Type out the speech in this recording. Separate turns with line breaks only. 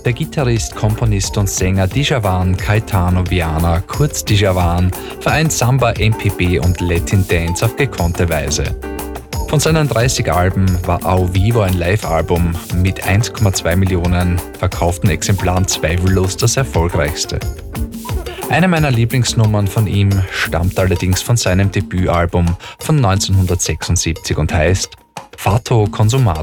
Der Gitarrist, Komponist und Sänger Djavan Caetano Viana, kurz Djavan, vereint Samba, MPB und Latin Dance auf gekonnte Weise. Von seinen 30 Alben war Ao Vivo ein Live-Album mit 1,2 Millionen verkauften Exemplaren zweifellos das erfolgreichste. Eine meiner Lieblingsnummern von ihm stammt allerdings von seinem Debütalbum von 1976 und heißt Fatto Consumato.